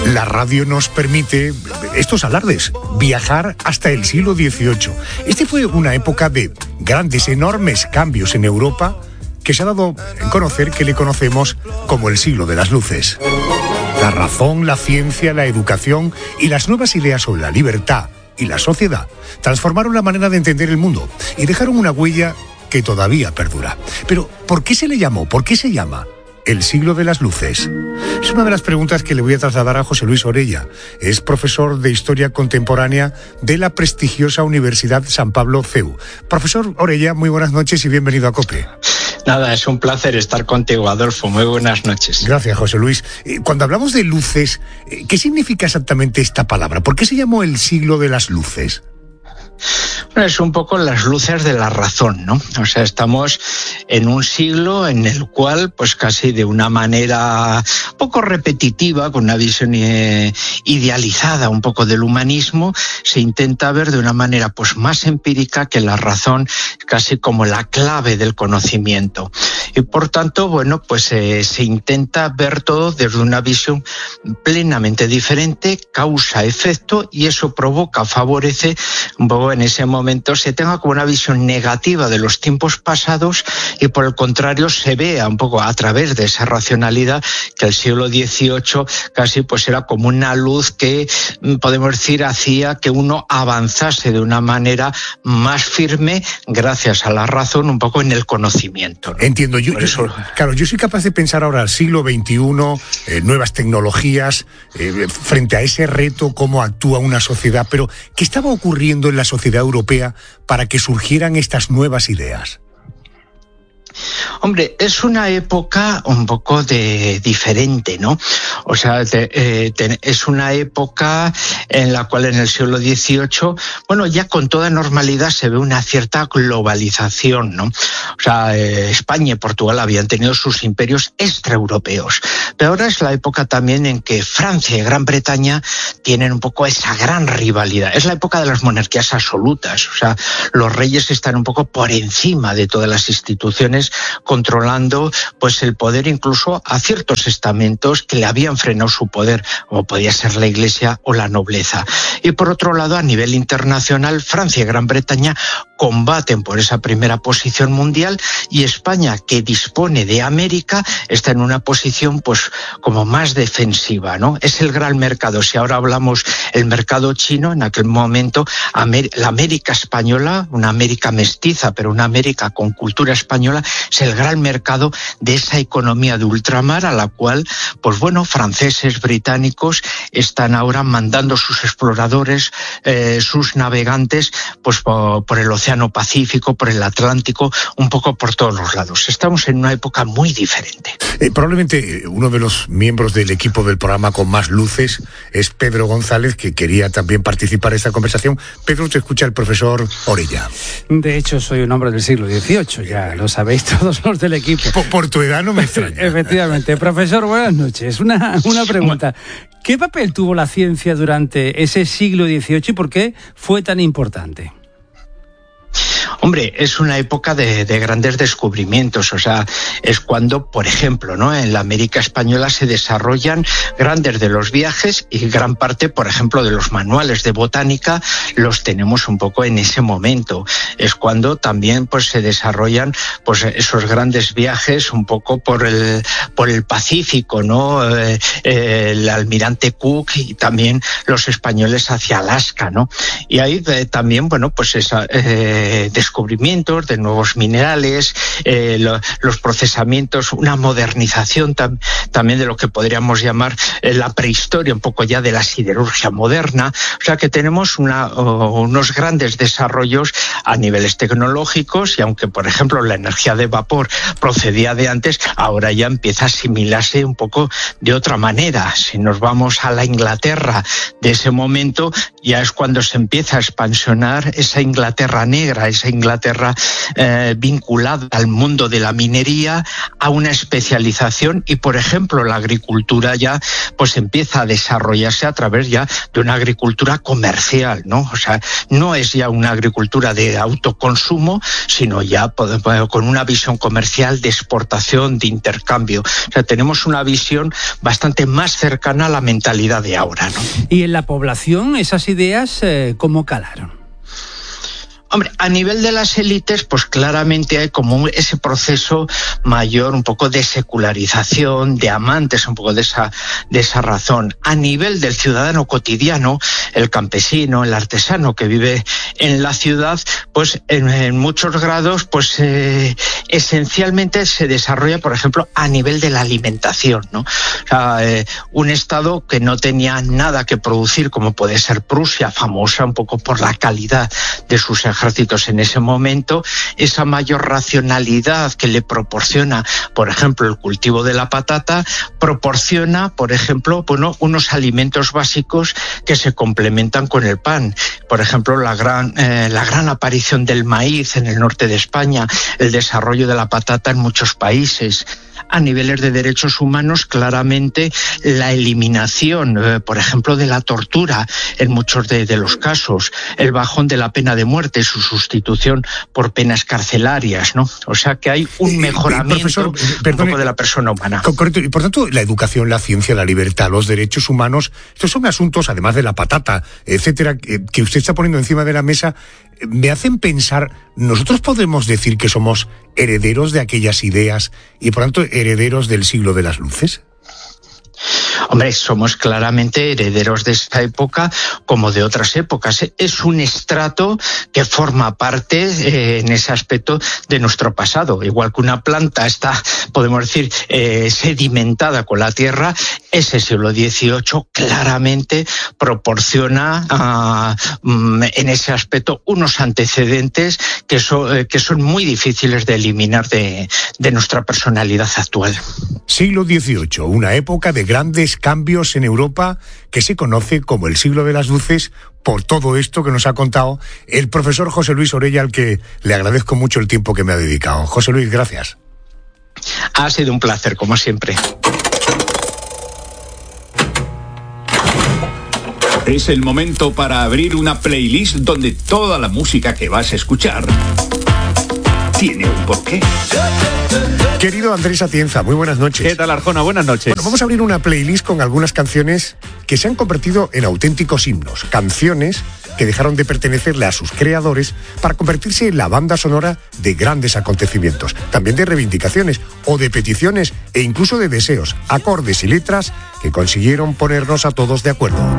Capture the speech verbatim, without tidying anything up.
La radio nos permite estos alardes, viajar hasta el siglo dieciocho. Este fue una época de grandes, enormes cambios en Europa que se ha dado en conocer que le conocemos como el siglo de las luces. La razón, la ciencia, la educación y las nuevas ideas sobre la libertad y la sociedad transformaron la manera de entender el mundo y dejaron una huella que todavía perdura. Pero, ¿por qué se le llamó? ¿Por qué se llama el siglo de las luces? Es una de las preguntas que le voy a trasladar a José Luis Orella. Es profesor de Historia Contemporánea de la prestigiosa Universidad San Pablo C E U. Profesor Orella, muy buenas noches y bienvenido a COPE. Nada, es un placer estar contigo, Adolfo. Muy buenas noches. Gracias, José Luis. Cuando hablamos de luces, ¿qué significa exactamente esta palabra? ¿Por qué se llamó el siglo de las luces? Bueno, es un poco las luces de la razón, ¿no? O sea, estamos en un siglo en el cual, pues casi de una manera poco repetitiva, con una visión eh, idealizada un poco del humanismo, se intenta ver de una manera pues más empírica que la razón, casi como la clave del conocimiento. Y por tanto, bueno, pues eh, se intenta ver todo desde una visión plenamente diferente, causa-efecto, y eso provoca, favorece un poco en ese momento se tenga como una visión negativa de los tiempos pasados y por el contrario se vea un poco a través de esa racionalidad que el siglo dieciocho casi pues era como una luz que podemos decir hacía que uno avanzase de una manera más firme gracias a la razón un poco en el conocimiento, ¿no? Entiendo, yo, eso... yo claro, yo soy capaz de pensar ahora al siglo veintiuno, eh, nuevas tecnologías, eh, frente a ese reto, cómo actúa una sociedad, pero ¿qué estaba ocurriendo en la sociedad europea para que surgieran estas nuevas ideas? Hombre, es una época un poco de diferente, ¿no? O sea, te, eh, te, es una época en la cual en el siglo dieciocho, bueno, ya con toda normalidad se ve una cierta globalización, ¿no? O sea, eh, España y Portugal habían tenido sus imperios extraeuropeos, pero ahora es la época también en que Francia y Gran Bretaña tienen un poco esa gran rivalidad. Es la época de las monarquías absolutas, o sea, los reyes están un poco por encima de todas las instituciones, controlando pues el poder incluso a ciertos estamentos que le habían frenado su poder, como podía ser la Iglesia o la nobleza. Y por otro lado, a nivel internacional, Francia y Gran Bretaña combaten por esa primera posición mundial y España, que dispone de América, está en una posición pues como más defensiva, ¿no? Es el gran mercado. Si ahora hablamos el mercado chino, en aquel momento la América española, una América mestiza, pero una América con cultura española, es el gran mercado de esa economía de ultramar a la cual, pues bueno, franceses, británicos están ahora mandando sus exploradores, eh, sus navegantes, pues por, por el Océano Pacífico, por el Atlántico, un poco por todos los lados. Estamos en una época muy diferente. Eh, probablemente uno de los miembros del equipo del programa con más luces es Pedro González, que quería también participar en esta conversación. Pedro, te escucha el profesor Orella. De hecho, soy un hombre del siglo dieciocho, ya lo sabéis todos los del equipo. Por, por tu edad no me extraña. Efectivamente. Profesor, buenas noches. Una, una pregunta. ¿Qué papel tuvo la ciencia durante ese siglo dieciocho y por qué fue tan importante? Hombre, es una época de, de grandes descubrimientos, o sea, es cuando, por ejemplo, ¿no?, en la América española se desarrollan grandes de los viajes y gran parte, por ejemplo, de los manuales de botánica los tenemos un poco en ese momento. Es cuando también pues se desarrollan pues esos grandes viajes un poco por el por el Pacífico, ¿no? Eh, eh, el almirante Cook y también los españoles hacia Alaska, ¿no? Y ahí eh, también, bueno, pues esa eh, descubrimientos de nuevos minerales, eh, lo, los procesamientos, una modernización tam, también de lo que podríamos llamar eh, la prehistoria, un poco ya de la siderurgia moderna. O sea que tenemos una, oh, unos grandes desarrollos a niveles tecnológicos y aunque, por ejemplo, la energía de vapor procedía de antes, ahora ya empieza a asimilarse un poco de otra manera. Si nos vamos a la Inglaterra de ese momento, ya es cuando se empieza a expansionar esa Inglaterra negra, esa Inglaterra Inglaterra eh, vinculada al mundo de la minería, a una especialización, y por ejemplo la agricultura ya pues empieza a desarrollarse a través ya de una agricultura comercial, ¿no? O sea, no es ya una agricultura de autoconsumo, sino ya con una visión comercial de exportación, de intercambio. O sea, tenemos una visión bastante más cercana a la mentalidad de ahora, ¿no? ¿Y en la población esas ideas eh, cómo calaron? Hombre, a nivel de las élites, pues claramente hay como ese proceso mayor, un poco de secularización, de amantes un poco de esa, de esa razón. A nivel del ciudadano cotidiano, el campesino, el artesano que vive en la ciudad, pues en, en muchos grados, pues eh, esencialmente se desarrolla, por ejemplo, a nivel de la alimentación, ¿no? O sea, eh, un estado que no tenía nada que producir, como puede ser Prusia, famosa un poco por la calidad de sus ejércitos en ese momento, esa mayor racionalidad que le proporciona, por ejemplo, el cultivo de la patata, proporciona, por ejemplo, bueno, unos alimentos básicos que se complementan con el pan. Por ejemplo, la gran, eh, la gran aparición del maíz en el norte de España, el desarrollo de la patata en muchos países. A niveles de derechos humanos, claramente la eliminación, eh, por ejemplo, de la tortura en muchos de, de los casos, el bajón de la pena de muerte, su sustitución por penas carcelarias, ¿no? O sea que hay un mejoramiento Profesor, un poco de la persona humana. Correcto. Y por tanto, la educación, la ciencia, la libertad, los derechos humanos, estos son asuntos, además de la patata, etcétera, que usted está poniendo encima de la mesa, me hacen pensar, ¿nosotros podemos decir que somos herederos de aquellas ideas y por tanto herederos del siglo de las luces? Hombre, somos claramente herederos de esta época como de otras épocas. Es un estrato que forma parte eh, en ese aspecto de nuestro pasado. Igual que una planta está, podemos decir, eh, sedimentada con la tierra, ese siglo dieciocho claramente proporciona uh, en ese aspecto unos antecedentes que, so, eh, que son muy difíciles de eliminar de, de nuestra personalidad actual. Siglo dieciocho, una época de grandes cambios en Europa que se conoce como el siglo de las luces por todo esto que nos ha contado el profesor José Luis Orella, al que le agradezco mucho el tiempo que me ha dedicado. José Luis, gracias. Ha sido un placer, como siempre. Es el momento para abrir una playlist donde toda la música que vas a escuchar tiene un porqué. Querido Andrés Atienza, muy buenas noches. ¿Qué tal, Arjona? Buenas noches. Bueno, vamos a abrir una playlist con algunas canciones que se han convertido en auténticos himnos, canciones que dejaron de pertenecerle a sus creadores para convertirse en la banda sonora de grandes acontecimientos, también de reivindicaciones o de peticiones e incluso de deseos, acordes y letras que consiguieron ponernos a todos de acuerdo.